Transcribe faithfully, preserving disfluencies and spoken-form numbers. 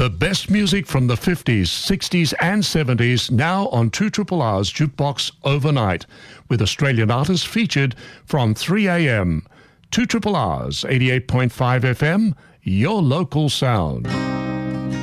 The best music from the fifties, sixties and seventies now on two R R R's Jukebox Overnight, with Australian artists featured from three a.m. two R R R's eighty-eight point five F M, your local sound.